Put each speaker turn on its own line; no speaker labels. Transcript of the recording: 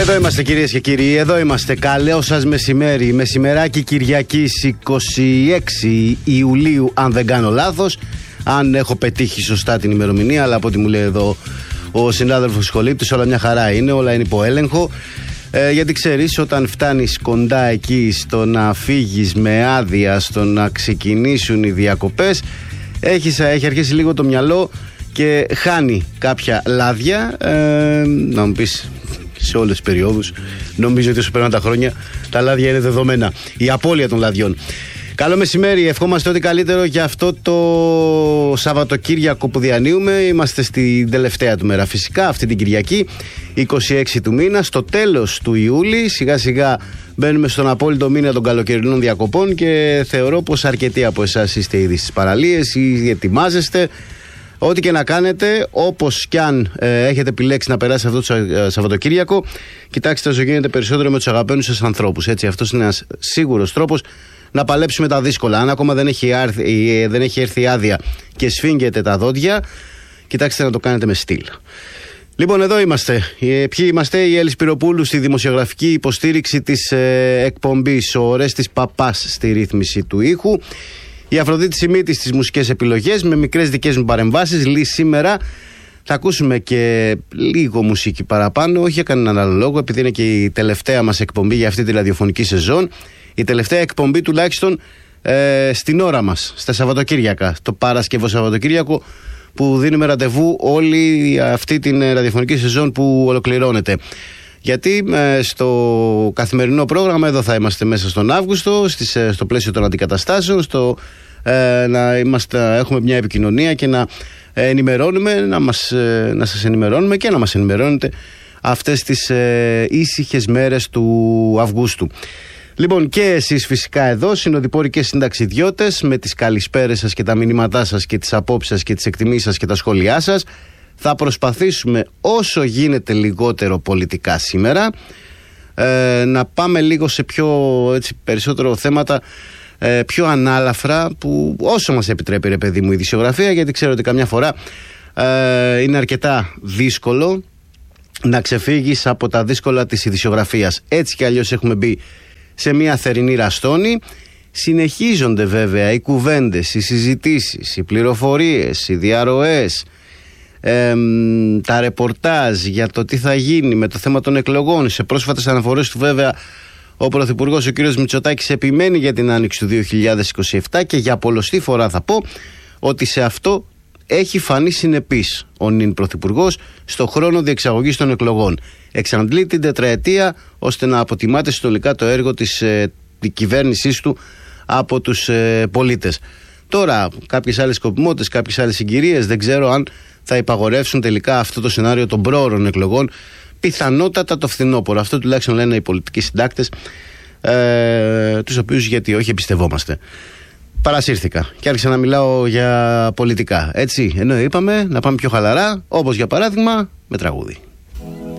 Εδώ είμαστε κυρίες και κύριοι, εδώ είμαστε. Καλό σας μεσημέρι, μεσημεράκι Κυριακής 26 Ιουλίου, αν δεν κάνω λάθος. Αν έχω πετύχει σωστά την ημερομηνία, αλλά από ό,τι μου λέει εδώ ο συνάδελφος Σχολήπτης, όλα μια χαρά είναι, όλα είναι υπό έλεγχο. Γιατί ξέρεις, όταν φτάνεις κοντά εκεί στο να φύγεις με άδεια, στο να ξεκινήσουν οι διακοπές, έχει αρχίσει λίγο το μυαλό και χάνει κάποια λάδια. Να μου πεις, σε όλες τις περιόδους, νομίζω ότι όσο περνάνε τα χρόνια, τα λάδια είναι δεδομένα. Η απώλεια των λαδιών. Καλό μεσημέρι, ευχόμαστε ό,τι καλύτερο για αυτό το Σαββατοκύριακο που διανύουμε. Είμαστε στην τελευταία του μέρα φυσικά, αυτή την Κυριακή, 26 του μήνα, στο τέλος του Ιούλη. Σιγά σιγά μπαίνουμε στον απόλυτο μήνα των καλοκαιρινών διακοπών και θεωρώ πως αρκετοί από εσάς είστε ήδη στις παραλίες ή ετοιμάζεστε. Ό,τι και να κάνετε, όπως κι αν έχετε επιλέξει να περάσει αυτό το Σαββατοκύριακο, κοιτάξτε όσο γίνεται περισσότερο με τους αγαπημένους σας ανθρώπους. Έτσι, αυτός είναι ένας σίγουρος τρόπος να παλέψουμε τα δύσκολα. Αν ακόμα δεν έχει έρθει η άδεια και σφίγγετε τα δόντια, κοιτάξτε να το κάνετε με στυλ. Λοιπόν, εδώ είμαστε. Ποιοι είμαστε? Η Έλλη Σπυροπούλου στη δημοσιογραφική υποστήριξη της εκπομπής, ο Ορέστης Παπάς στη ρύθμιση του ήχου, η Αφροδίτη Σιμίτης στις μουσικές επιλογές, με μικρές δικές μου παρεμβάσεις. Σήμερα θα ακούσουμε και λίγο μουσική παραπάνω, όχι για κανέναν άλλο λόγο, επειδή είναι και η τελευταία μας εκπομπή για αυτή τη ραδιοφωνική σεζόν. Η τελευταία εκπομπή τουλάχιστον στην ώρα μας, στα Σαββατοκύριακα, το Παρασκευό Σαββατοκύριακο, που δίνουμε ραντεβού όλη αυτή την ραδιοφωνική σεζόν που ολοκληρώνεται. Γιατί στο καθημερινό πρόγραμμα εδώ θα είμαστε μέσα στον Αύγουστο, στο πλαίσιο των αντικαταστάσεων, να έχουμε μια επικοινωνία και να ενημερώνουμε, να σας ενημερώνουμε και να μας ενημερώνετε αυτές τις ήσυχες μέρες του Αυγούστου. Λοιπόν, και εσείς φυσικά εδώ, συνοδοιπόροι και συνταξιδιώτες, με τις καλησπέρες σας και τα μηνύματά σας και τις απόψεις σας και τις εκτιμήσεις σας και τα σχόλιά σας, θα προσπαθήσουμε όσο γίνεται λιγότερο πολιτικά σήμερα, να πάμε λίγο σε περισσότερο θέματα πιο ανάλαφρα, που όσο μας επιτρέπει, ρε παιδί μου, η ειδησιογραφία, γιατί ξέρω ότι καμιά φορά είναι αρκετά δύσκολο να ξεφύγεις από τα δύσκολα της ειδησιογραφίας. Έτσι κι αλλιώς έχουμε μπει σε μια θερινή ραστόνη. Συνεχίζονται βέβαια οι κουβέντες, οι συζητήσεις, οι πληροφορίες, οι διαρροές, τα ρεπορτάζ για το τι θα γίνει με το θέμα των εκλογών. Σε πρόσφατες αναφορές του βέβαια ο Πρωθυπουργός, ο κ. Μητσοτάκης, επιμένει για την άνοιξη του 2027 και για πολλοστή φορά θα πω ότι σε αυτό έχει φανεί συνεπής ο νυν Πρωθυπουργός στο χρόνο διεξαγωγής των εκλογών. Εξαντλεί την τετραετία ώστε να αποτιμάται συνολικά το έργο της κυβέρνησής του από τους πολίτες. Τώρα κάποιες άλλες σκοπιμότητες, κάποιες άλλες συγκυρίες δεν ξέρω αν θα υπαγορεύσουν τελικά αυτό το σενάριο των πρόωρων εκλογών. Πιθανότατα το φθινόπωρο. Αυτό τουλάχιστον λένε οι πολιτικοί συντάκτες, τους οποίους γιατί όχι εμπιστευόμαστε. Παρασύρθηκα και άρχισα να μιλάω για πολιτικά. Έτσι, ενώ είπαμε να πάμε πιο χαλαρά, όπως για παράδειγμα με τραγούδι.